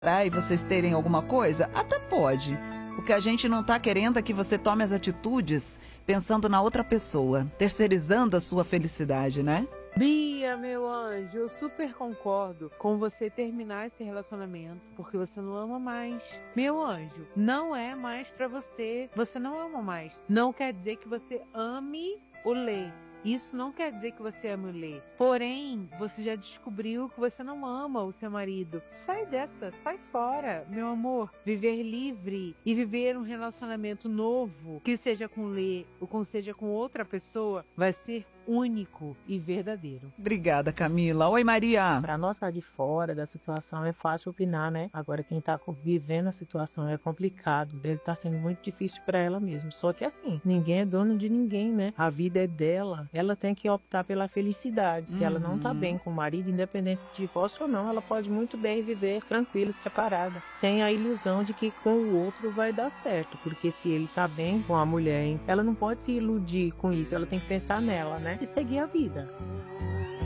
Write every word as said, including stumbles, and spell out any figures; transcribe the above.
e vocês terem alguma coisa? Até pode. O que a gente não tá querendo é que você tome as atitudes pensando na outra pessoa, terceirizando a sua felicidade, né? Bia, meu anjo, eu super concordo com você terminar esse relacionamento porque você não ama mais. Meu anjo, não é mais pra você. Você não ama mais. Não quer dizer que você ame o Lê. Isso não quer dizer que você ama o Lê. Porém, você já descobriu que você não ama o seu marido. Sai dessa, sai fora, meu amor. Viver livre e viver um relacionamento novo, que seja com o Lê ou que seja com outra pessoa, vai ser único e verdadeiro. Obrigada, Camila. Oi, Maria. Para nós estar de fora da situação é fácil opinar, né? Agora quem tá vivendo a situação é complicado. Deve estar sendo muito difícil para ela mesmo. Só que assim, ninguém é dono de ninguém, né? A vida é dela. Ela tem que optar pela felicidade. Se Uhum. ela não tá bem com o marido, independente de divórcio ou não, ela pode muito bem viver tranquila, separada, sem a ilusão de que com o outro vai dar certo. Porque se ele tá bem com a mulher, hein? Ela não pode se iludir com isso. Ela tem que pensar nela, né? E seguir a vida.